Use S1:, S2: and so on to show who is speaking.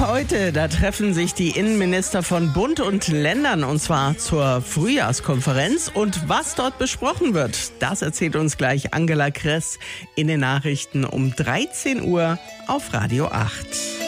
S1: Heute, da treffen sich die Innenminister von Bund und Ländern und zwar zur Frühjahrskonferenz. Und was dort besprochen wird, das erzählt uns gleich Angela Kress in den Nachrichten um 13 Uhr auf Radio 8.